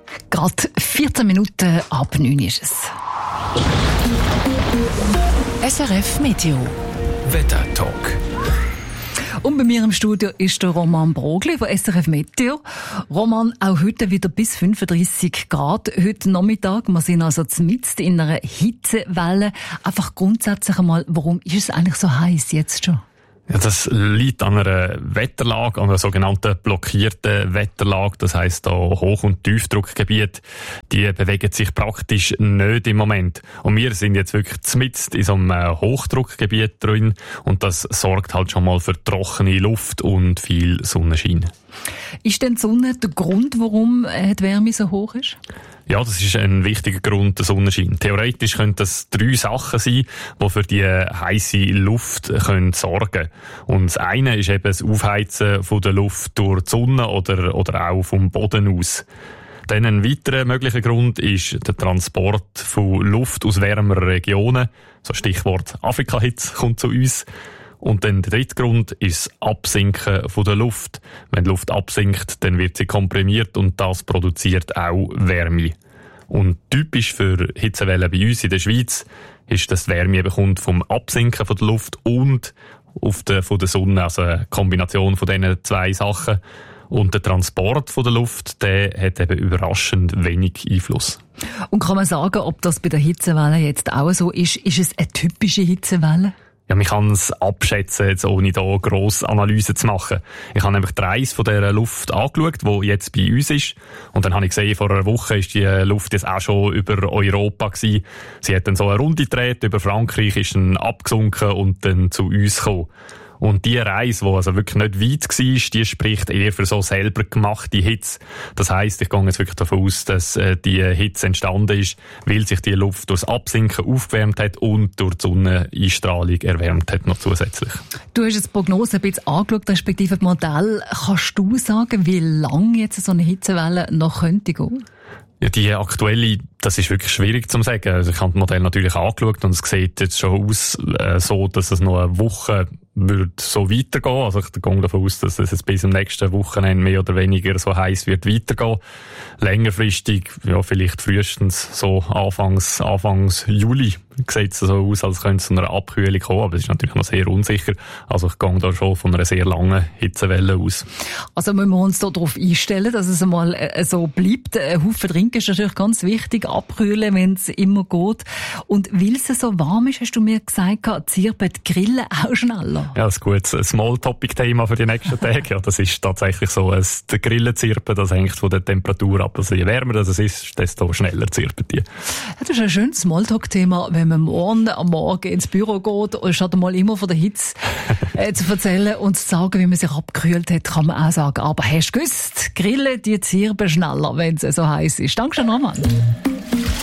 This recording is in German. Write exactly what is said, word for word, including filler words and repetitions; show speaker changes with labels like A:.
A: Gerade vierzehn Minuten ab neun ist es.
B: S R F Meteo
C: Wetter-Talk.
A: Und bei mir im Studio ist der Roman Brogli von S R F Meteo. Roman, auch heute wieder bis fünfunddreissig Grad. Heute Nachmittag, wir sind also mitten in einer Hitzewelle. Einfach grundsätzlich einmal, warum ist es eigentlich so heiß jetzt schon?
C: Ja, das liegt an einer Wetterlage, an einer sogenannten blockierten Wetterlage. Das heisst, da Hoch- und Tiefdruckgebiete, die bewegen sich praktisch nicht im Moment. Und wir sind jetzt wirklich mitten in so einem Hochdruckgebiet drin. Und das sorgt halt schon mal für trockene Luft und viel Sonnenschein. Ist denn die Sonne der Grund, warum die Wärme so hoch ist? Ja, das ist ein wichtiger Grund, der Sonnenschein. Theoretisch können das drei Sachen sein, die für die heisse Luft können sorgen. Und das eine ist eben das Aufheizen von der Luft durch die Sonne oder, oder auch vom Boden aus. Dann ein weiterer möglicher Grund ist der Transport von Luft aus wärmeren Regionen. So Stichwort Afrika-Hitze kommt zu uns. Und dann der dritte Grund ist das Absinken von der Luft. Wenn die Luft absinkt, dann wird sie komprimiert und das produziert auch Wärme. Und typisch für Hitzewellen bei uns in der Schweiz ist, dass die Wärme bekommt vom Absinken von der Luft und auf der, von der Sonne, also eine Kombination von diesen zwei Sachen. Und der Transport von der Luft, der hat eben überraschend wenig Einfluss. Und kann man sagen, ob das bei der Hitzewelle jetzt auch so ist? Ist es eine typische Hitzewelle? Ja, man kann es abschätzen, jetzt ohne da grosse Analysen zu machen. Ich habe nämlich die Reise von dieser Luft angeschaut, die jetzt bei uns ist. Und dann habe ich gesehen, vor einer Woche ist die Luft jetzt auch schon über Europa gewesen. Sie hat dann so eine Runde gedreht, über Frankreich ist dann abgesunken und dann zu uns gekommen. Und die Reise, die also wirklich nicht weit war, die spricht eher für so selber gemachte Hitze. Das heisst, ich gehe jetzt wirklich davon aus, dass äh, die Hitze entstanden ist, weil sich die Luft durchs Absinken aufgewärmt hat und durch die Sonneneinstrahlung erwärmt hat noch zusätzlich. Du hast jetzt die Prognose ein bisschen angeschaut, respektive das Modell. Kannst du sagen, wie lange jetzt so eine Hitzewelle noch könnte gehen? Ja, die aktuelle, das ist wirklich schwierig zu sagen. Also ich habe das Modell natürlich angeschaut und es sieht jetzt schon aus, äh, so, dass es noch eine Woche wird so weitergehen. Also ich gehe davon aus, dass es jetzt bis zum nächsten Wochenende mehr oder weniger so heiß wird weitergehen. Längerfristig, ja, vielleicht frühestens so Anfangs, Anfangs Juli sieht es so aus, als könnte es zu einer Abkühlung kommen, aber es ist natürlich noch sehr unsicher. Also ich gehe da schon von einer sehr langen Hitzewelle aus. Also müssen wir uns da darauf einstellen, dass es einmal äh, so bleibt. Ein Haufen trinken ist natürlich ganz wichtig, abkühlen, wenn es immer geht. Und weil es so warm ist, hast du mir gesagt, zirpen die Grillen auch schneller? Ja, das ist gut. Ein Small-Topic-Thema für die nächsten Tage. Ja, das ist tatsächlich so. Es, die Grillen zirpen, das hängt von der Temperatur ab. Also je wärmer das ist, desto schneller zirpen die. Ja, das ist ein schönes Smalltalk-Thema, wenn man morgen am Morgen ins Büro geht, statt mal immer von der Hitze äh, zu erzählen und zu sagen, wie man sich abgekühlt hat, kann man auch sagen, aber hast du gewusst, Grillen, die zirpen schneller, wenn es so heiß ist. Dankeschön, Roman.